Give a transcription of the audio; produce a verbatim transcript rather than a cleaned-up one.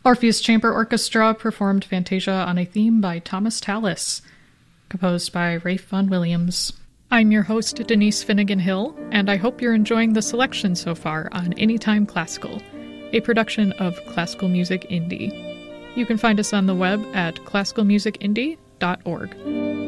Orpheus Chamber Orchestra performed Fantasia on a theme by Thomas Tallis, composed by Ralph Vaughan Williams. I'm your host, Denise Finnegan Hill, and I hope you're enjoying the selection so far on Anytime Classical, a production of Classical Music Indie. You can find us on the web at classical music indie dot org.